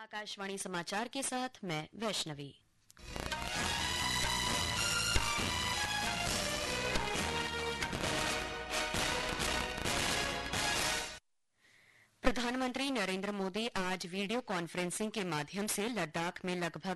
आकाशवाणी समाचार के साथ मैं वैष्णवी। प्रधानमंत्री नरेंद्र मोदी आज वीडियो कॉन्फ्रेंसिंग के माध्यम से लद्दाख में लगभग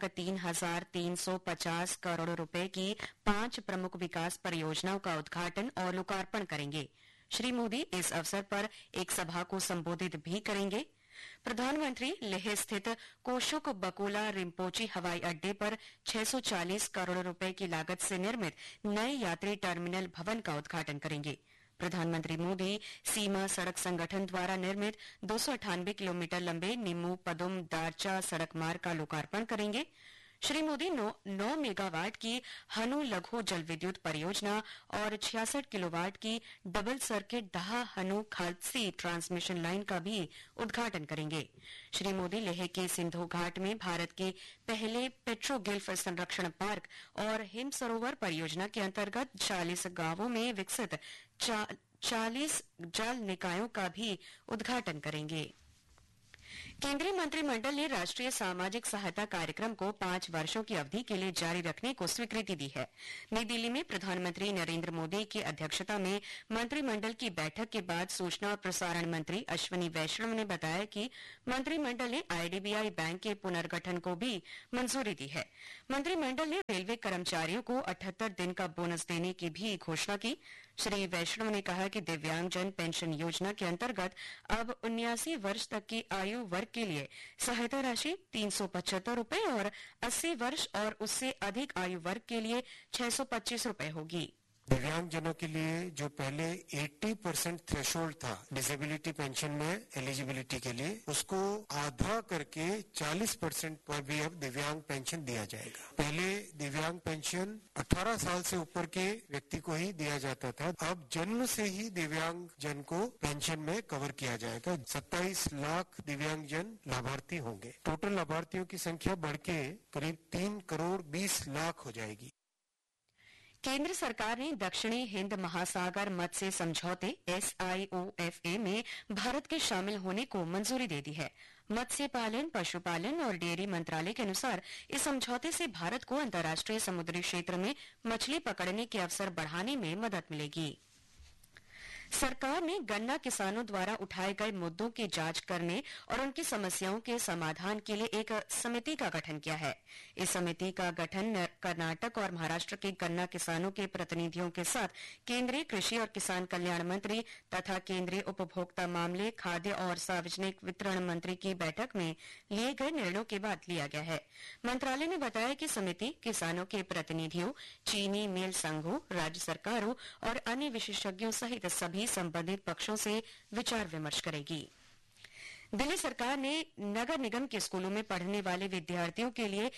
3,350 करोड़ रुपए की 5 प्रमुख विकास परियोजनाओं का उद्घाटन और लोकार्पण करेंगे। श्री मोदी इस अवसर पर एक सभा को संबोधित भी करेंगे। प्रधानमंत्री लेह स्थित कोशुक बकुला रिम्पोची हवाई अड्डे पर 640 करोड़ रुपए की लागत से निर्मित नए यात्री टर्मिनल भवन का उद्घाटन करेंगे। प्रधानमंत्री मोदी सीमा सड़क संगठन द्वारा निर्मित 298 किलोमीटर लंबे निम्मू पदुम दारचा सड़क मार्ग का लोकार्पण करेंगे। श्री मोदी 9 मेगावाट की हनु लघु जल विद्युत परियोजना और 66 किलोवाट की डबल सर्किट दाह हनु खालसी ट्रांसमिशन लाइन का भी उद्घाटन करेंगे। श्री मोदी लेह के सिंधु घाट में भारत के पहले पेट्रोगिल्फ संरक्षण पार्क और हिम सरोवर परियोजना के अंतर्गत 40 गांवों में विकसित 40 जल निकायों का भी उद्घाटन करेंगे। केंद्रीय मंत्रिमंडल ने राष्ट्रीय सामाजिक सहायता कार्यक्रम को 5 वर्षों की अवधि के लिए जारी रखने को स्वीकृति दी है। नई दिल्ली में प्रधानमंत्री नरेंद्र मोदी की अध्यक्षता में मंत्रिमंडल की बैठक के बाद सूचना और प्रसारण मंत्री अश्विनी वैष्णव ने बताया कि मंत्रिमंडल ने आईडीबीआई बैंक के पुनर्गठन को भी मंजूरी दी है। मंत्रिमंडल ने रेलवे कर्मचारियों को 78 दिन का बोनस देने की भी घोषणा की। श्री वैष्णव ने कहा कि दिव्यांगजन पेंशन योजना के अंतर्गत अब 79 वर्ष तक की आयु वर्ग के लिए सहायता राशि 375 रुपए और 80 वर्ष और उससे अधिक आयु वर्ग के लिए 625 रुपए होगी। दिव्यांगजनों के लिए जो पहले 80% थ्रेशोल्ड था डिसेबिलिटी पेंशन में एलिजिबिलिटी के लिए, उसको आधा करके 40% पर भी अब दिव्यांग पेंशन दिया जाएगा। पहले दिव्यांग पेंशन 18 साल से ऊपर के व्यक्ति को ही दिया जाता था, अब जन्म से ही दिव्यांग जन को पेंशन में कवर किया जाएगा। 27 लाख दिव्यांगजन लाभार्थी होंगे। टोटल लाभार्थियों की संख्या बढ़ के करीब 3 करोड़ 20 लाख हो जाएगी। केंद्र सरकार ने दक्षिणी हिंद महासागर मत्स्य समझौते SIOFA में भारत के शामिल होने को मंजूरी दे दी है। मत्स्य पालन, पशुपालन और डेयरी मंत्रालय के अनुसार इस समझौते से भारत को अंतर्राष्ट्रीय समुद्री क्षेत्र में मछली पकड़ने के अवसर बढ़ाने में मदद मिलेगी। सरकार ने गन्ना किसानों द्वारा उठाए गए मुद्दों की जांच करने और उनकी समस्याओं के समाधान के लिए एक समिति का गठन किया है। इस समिति का गठन कर्नाटक और महाराष्ट्र के गन्ना किसानों के प्रतिनिधियों के साथ केंद्रीय कृषि और किसान कल्याण मंत्री तथा केंद्रीय उपभोक्ता मामले, खाद्य और सार्वजनिक वितरण मंत्री की बैठक में लिए गए निर्णयों के बाद लिया गया है। मंत्रालय ने बताया कि समिति किसानों के प्रतिनिधियों, चीनी मिल संघों, राज्य सरकारों और अन्य विशेषज्ञों सहित सभी संबंधित पक्षों से विचार विमर्श करेगी। दिल्ली सरकार ने नगर निगम के स्कूलों में पढ़ने वाले विद्यार्थियों के लिए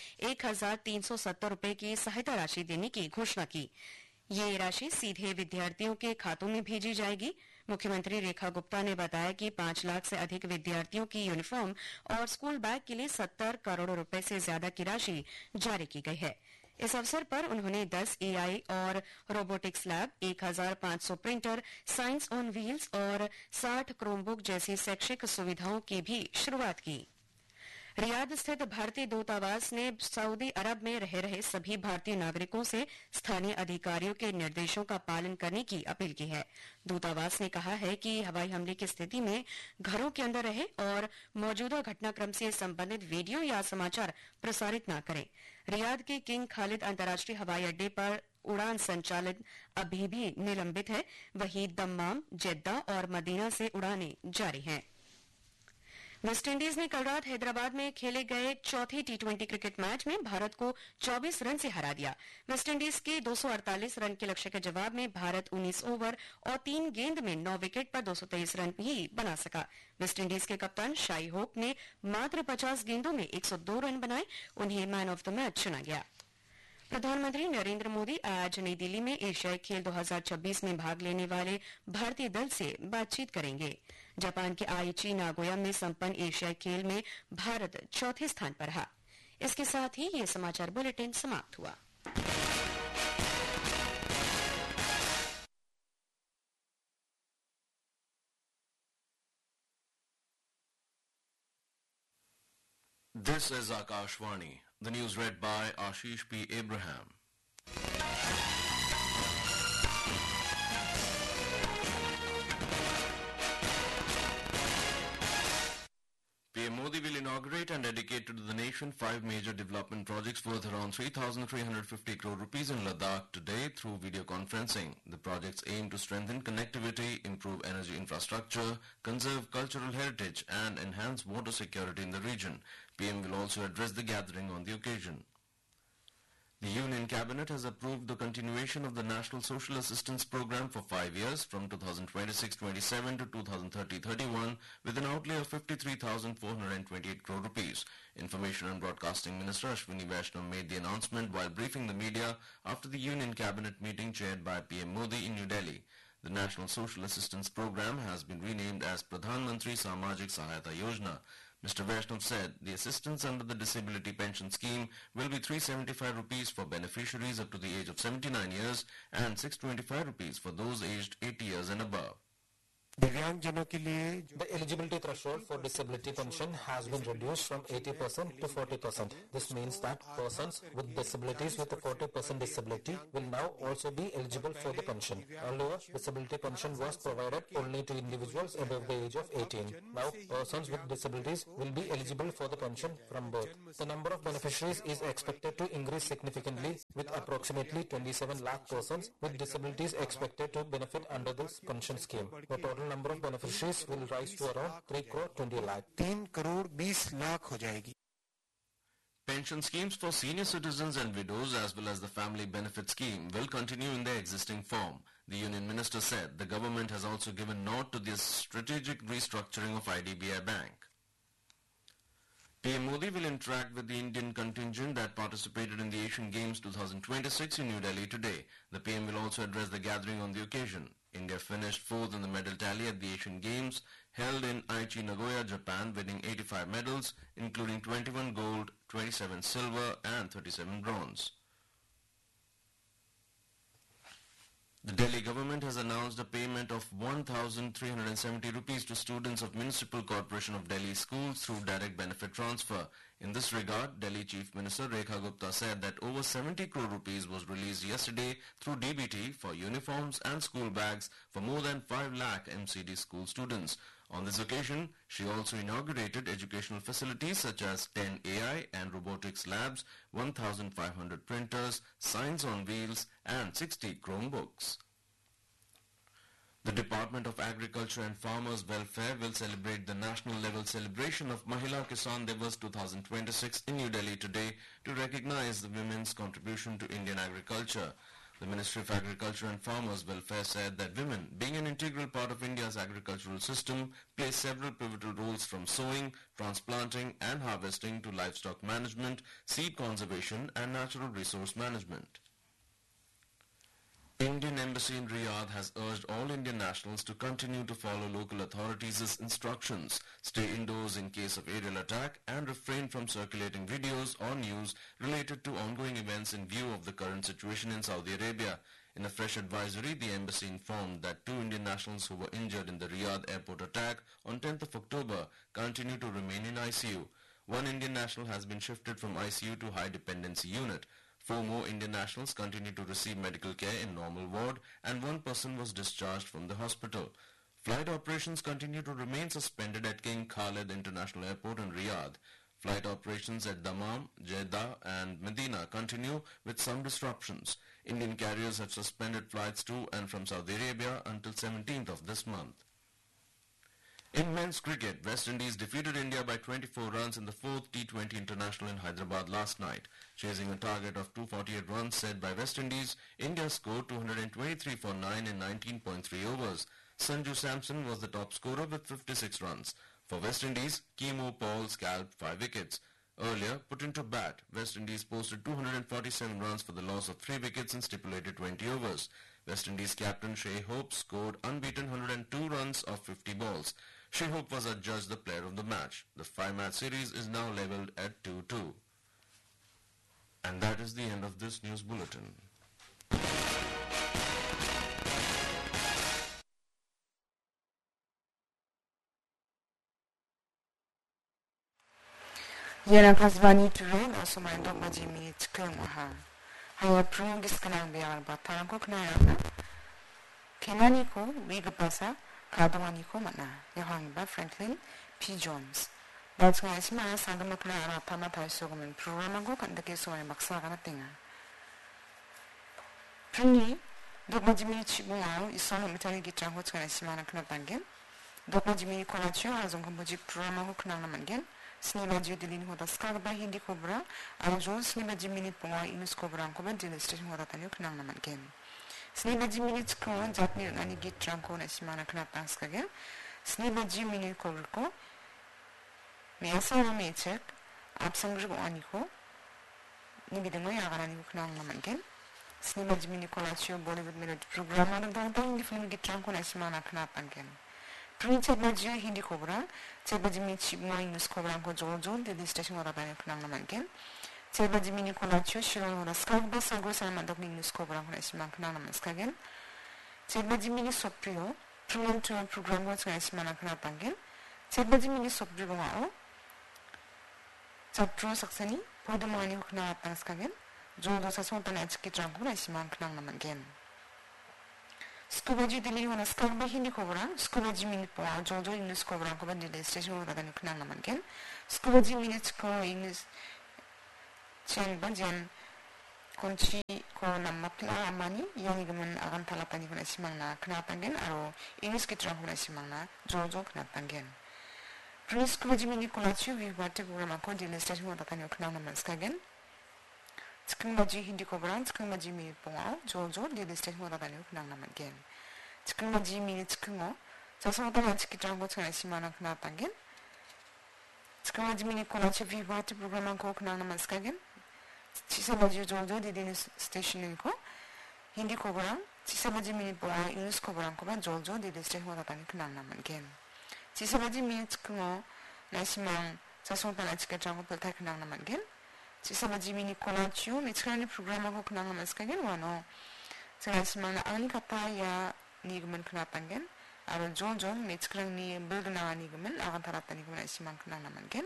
1,370 रुपए की सहायता राशि देने की घोषणा की। ये राशि सीधे विद्यार्थियों के खातों में भेजी जाएगी। मुख्यमंत्री रेखा गुप्ता ने बताया कि 5 लाख से अधिक विद्यार्थियों की यूनिफॉर्म और स्कूल बैग के लिए 70 करोड़ रुपए से ज्यादा की राशि जारी की गई है। इस अवसर पर उन्होंने 10 AI और robotics lab, 1,500 printer, science on wheels और 60 क्रोमबुक जैसी शैक्षिक सुविधाओं की भी शुरुआत की। रियाद स्थित भारतीय दूतावास ने सऊदी अरब में रह रहे सभी भारतीय नागरिकों से स्थानीय अधिकारियों के निर्देशों का पालन करने की अपील की है। दूतावास ने कहा है कि हवाई हमले की स्थिति में घरों के अंदर रहे और मौजूदा घटनाक्रम से संबंधित वीडियो या समाचार प्रसारित न करें। रियाद के किंग खालिद अंतर्राष्ट्रीय हवाई अड्डे पर उड़ान संचालन अभी भी निलंबित है, वहीं दम्माम, जेद्दा और मदीना से उड़ानें जारी हैं। वेस्टइंडीज ने कल रात हैदराबाद में खेले गए चौथे T20 क्रिकेट मैच में भारत को 24 रन से हरा दिया। वेस्टइंडीज के 248 रन के लक्ष्य के जवाब में भारत 19 ओवर और 3 गेंद में 9 विकेट पर 223 रन ही बना सका। वेस्टइंडीज के कप्तान शाई होप ने मात्र 50 गेंदों में 102 रन बनाए। उन्हें मैन ऑफ द मैच चुना गया। प्रधानमंत्री नरेंद्र मोदी आज नई दिल्ली में एशियाई खेल 2026 में भाग लेने वाले भारतीय दल से बातचीत करेंगे। जापान के आईची नागोया में संपन्न एशियाई खेल में भारत चौथे स्थान पर रहा। इसके साथ ही ये समाचार बुलेटिन समाप्त हुआ। This is Akashvani. The news read by Ashish P. Abraham. PM Modi will inaugurate and dedicate to the nation 5 major development projects worth around 3,350 crore rupees in Ladakh today through video conferencing. The projects aim to strengthen connectivity, improve energy infrastructure, conserve cultural heritage and enhance water security in the region. PM will also address the gathering on the occasion. The Union Cabinet has approved the continuation of the National Social Assistance Program for 5 years from 2026-27 to 2030-31 with an outlay of 53,428 crore rupees. Information and Broadcasting Minister Ashwini Vaishnaw made the announcement while briefing the media after the Union Cabinet meeting chaired by PM Modi in New Delhi. The National Social Assistance Program has been renamed as Pradhan Mantri Samajik Sahayata Yojana. Mr. Vaishnav said the assistance under the disability pension scheme will be 375 rupees for beneficiaries up to the age of 79 years and 625 rupees for those aged 80 years and above. दिव्यांगजनों के लिए The eligibility threshold for disability pension has been reduced from 80% to 40%. This means that persons with disabilities with a 40% disability will now also be eligible for the pension. Earlier, disability pension was provided only to individuals above the age of 18. Now, persons with disabilities will be eligible for the pension from birth. The number of beneficiaries is expected to increase significantly, with approximately 27 lakh persons with disabilities expected to benefit under this pension scheme. The total number of beneficiaries will rise to around 3 crore 20 lakh. 3 crore 20 lakh हो जाएगी. Pension schemes for senior citizens and widows as well as the family benefit scheme will continue in their existing form. The Union Minister said the government has also given nod to this strategic restructuring of IDBI Bank. PM Modi will interact with the Indian contingent that participated in the Asian Games 2026 in New Delhi today. The PM will also address the gathering on the occasion. India finished fourth in the medal tally at the Asian Games held in Aichi, Nagoya, Japan, winning 85 medals, including 21 gold, 27 silver and 37 bronze. The Delhi government has announced a payment of 1,370 rupees to students of Municipal Corporation of Delhi schools through direct benefit transfer. In this regard, Delhi Chief Minister Rekha Gupta said that over 70 crore rupees was released yesterday through DBT for uniforms and school bags for more than 5 lakh MCD school students. On this occasion, she also inaugurated educational facilities such as 10 AI and robotics labs, 1,500 printers, Science on Wheels and 60 Chromebooks. The Department of Agriculture and Farmers Welfare will celebrate the national level celebration of Mahila Kisan Divas 2026 in New Delhi today to recognize the women's contribution to Indian agriculture. The Ministry of Agriculture and Farmers Welfare said that women, being an integral part of India's agricultural system, play several pivotal roles from sowing, transplanting and harvesting to livestock management, seed conservation and natural resource management. Indian Embassy in Riyadh has urged all Indian nationals to continue to follow local authorities' instructions, stay indoors in case of aerial attack and refrain from circulating videos or news related to ongoing events in view of the current situation in Saudi Arabia. In a fresh advisory, the embassy informed that 2 Indian nationals who were injured in the Riyadh airport attack on 10th of October continue to remain in ICU. 1 Indian national has been shifted from ICU to high dependency unit. 4 more Indian nationals continue to receive medical care in normal ward and 1 person was discharged from the hospital. Flight operations continue to remain suspended at King Khalid International Airport in Riyadh. Flight operations at Dammam, Jeddah and Medina continue with some disruptions. Indian carriers have suspended flights to and from Saudi Arabia until 17th of this month. In men's cricket, West Indies defeated India by 24 runs in the 4th T20 International in Hyderabad last night. Chasing a target of 248 runs set by West Indies, India scored 223 for 9 in 19.3 overs. Sanju Samson was the top scorer with 56 runs. For West Indies, Kemo Paul scalped 5 wickets. Earlier, put into bat, West Indies posted 247 runs for the loss of 3 wickets in stipulated 20 overs. West Indies captain Shai Hope scored unbeaten 102 runs off 50 balls. Shai Hope was adjudged the player of the match. The 5-match series is now levelled at 2-2. And that is the end of this news bulletin. Yana kasbani tulen also my dog maji minutes kamaha. Haya prungis kanang biar bataran ko kanayana. Kenani ko wigapasa kadawani ko mana. Yahang ba Franklin P. Jones. That's why it's my son of Makana Tamata Sogaman Pruramago and the case of my Maxagana Tinga. Prini, Dogmajimi Chibuao is son of Mitani Gitan Hots and Simana Knapangan. Dogmajimi Konacho has on Komboji Pruramago Knanamangan. Snimaji Dilin Hoda Skagba Hindi Cobra, and Jones Snimajimini Ponga in Scobra Coba Dilistation Hodatanu Knanamangan. Snimajimini Skon, Japni Nani Git Tranco and Simana Knapanskagan. Snimajimini Cobrico. Miasana Mechek, Absangrigo Aniko, Nibidemo Yaganani Knanamangan. Snimajimini Colacio Bollywood Melody Program and Donton different Git Tranco and Simana Knapangan. Prince Magia Hindi Cobra, Sebajimi Chibma in the Scobranco Jojo, the station of the Knanamangan. Sebajimini Colacio, Shiron, the Scalba Sagos and Madok in the Scobranco and Simana Knanamanskagan. Sebajimini Soprio, Truman to a program was Simana Knapangan. Sebajimini Soprio. Sapro Saxony, Podamani Hukna Tanskagan, Jodo Sasontan at Skitranko, and Siman Knanamangan. Scubaji deli on a Scalba Hindi Cobra, Scubaji Minipo, Jodo in the Scobranco, the station of the Knanamangan, Scubaji minutes co in his Chen Bajan, Conchi, Kona Mapla Mani, Yonigaman Arantalapani Simana Knapangan, or in his Skitranko Simana, Jodo Knapangan. Prince Kujimini Kolachu, we were to Ramako, the station of the Knanamanskagan. Skamaji Hindi Cobran, Skamaji Mini Ponga, Jojo, the station of the Knanamangan. Skamaji minutes Kumo, Sasotanski Trango Simana Knapangan. Skamaji Mini Kolachu, we were to Ramako Knanamanskagan. Chisabaji Jojo, the station in Co. Hindi Cobran, Chisabaji Mini Ponga, Inus Cobran Coba, Jojo, the station of the Knanamangan. Chisabaji minutes Kumo, Nasimang, Sasontanski Trango Peltakananamangan. Chisabaji Mini Colachu, it's currently program of Knanamanskagan, one. Sasimana Anikataya Nigman Knapangan, Ara Jojo, it's currently Bildana Nigman, Avantaratanigan, Siman Knanamangan.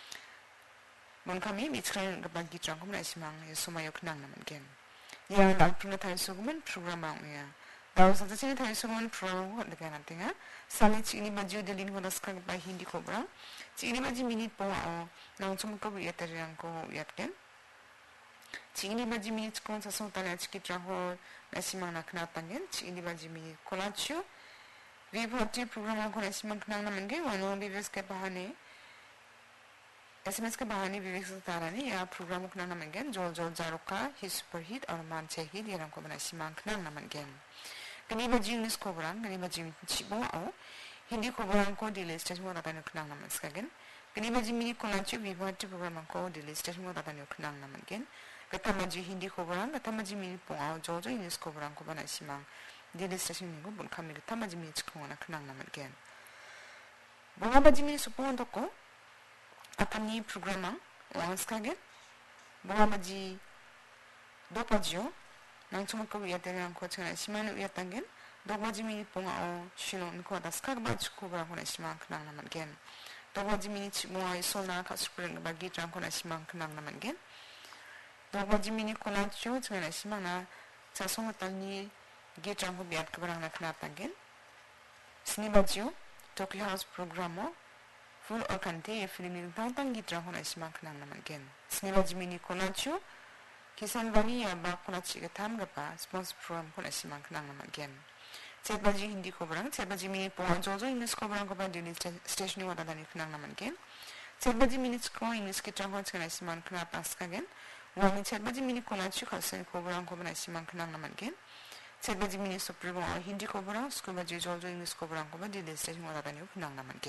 Monkami, it's currently Bagi Trankum, Simang, Sumayo Knanamangan. Yan Alprunatai Suguman, program out here. There was the same time someone from the Ganatinga, Salit Chinimaji the Lin was cut by Hindi Cobra, Chinimaji Minute Po, now some Kobiatarianko Yatken. Chinimaji Minute Consa Sotanachki Traho, Nasimana Knapangan, Chinimaji Minute Colacho. We brought a program of Nasiman Knanamangan, one only Vescapahane. SMS Kabahani Vivix Tarani, a program of Knanamangan, Jojo Zaroka, his superheat or Manchehid, Yaranko Nasiman Knanamangan. Kanibaji Nis Cobran, Kanibaji Chibo, Hindi Cobran Co. the list as one of the Knanamanskagan. Kanibaji Mini Colachi, we want to program Co. the list as one of the Knanamangan. Katamaji Hindi Cobran, Katamaji Mini Po, Jojo in this Cobran Cobanasiman, the list as you know, coming to Tamaji Michkona Knanamangan. Bonabaji Mini Supondoko, Atami Programma, Wanskagan, Bonabaji Dopagio. Nang sumako yatang ko tsana simano yatangen dogmaji mini ponga o shilon ko da skagba chukubra ko na simank nang naman gen dogmaji mini chimo ay solna ka spring bagi trang ko na simank nang naman gen dogmaji mini ko na chu tsana simana sa songatan ni gitrang ko biat ka barang na knatangen snibajo Tokyo House programo full okante filmin tang gitrang ko na simank nang naman gen snibaji mini ko na chu Kisan Valley ba kuna chiga tamgapa sponsor program kuna simang nang naman. Sebaji Hindi Cobrang, Sebaji Mini Ponga Jojo English Cobrang Coba Daily Station wala dani nang naman. Sebaji Minutes ko English kitang ko kana simang kana paskagen. Wani Sebaji Mini Kolachi kasen Cobrang Coba na simang nang naman. Sebaji Mini Supremo Hindi Cobrang, Scubaji Jojo English Cobrang Coba Daily Station wala dani nang naman.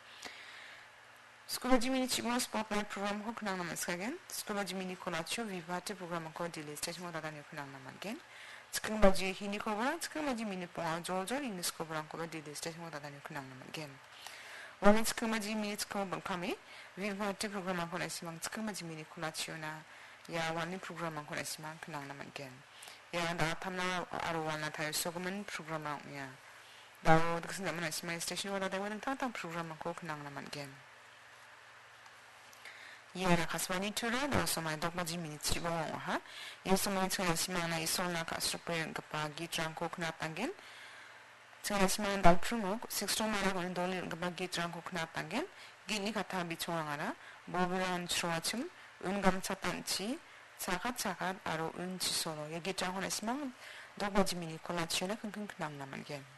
Scubaji Mini Chimo Spotlight program ko nang naman skagen. Scubaji Mini Kolachi Vivate program ko Daily Station wala dani nang naman. Scubaji Hindi Cobrang, Scubaji Mini Ponga Jojo English Cobrang Coba Daily Station wala dani nang naman. Wani Scubaji Mini Cobrang kami Vivate program ko na simang Scubaji Mini Kolachi na ya wani program ko na simang nang naman. Ya da tamna arawan na tayo soguman program ya. Daw kasi naman na simang station wala dani tang program ko nang naman. Iara kaswani tura da somai dokmaji mini chibong ha. Yosomai tsaya simana isona ka super gapagi drangko knapangen. Tsaya simana dalprungo 6 mara gon doli gapagi drangko knapangen. Gini kata bichuangara boburan chroachum ungam chatanchi 차갓차갓 아로 은지소로 얘기 장원에 심한 dokmaji mini kolachuna kengkeng knang naman gen.